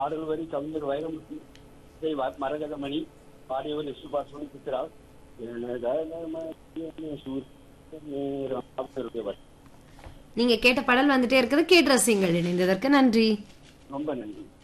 பாடல் வரி கவிஞர் வைரமுத்து, இசை மரகதமணி, பாடியவர் சுபாஷ் சித்ரா. நீங்க கேட்ட பாடல் வந்துட்டே இருக்குது. கேட்டு ரசிங்கள். இணைந்ததற்கு நன்றி. ரொம்ப நன்றி.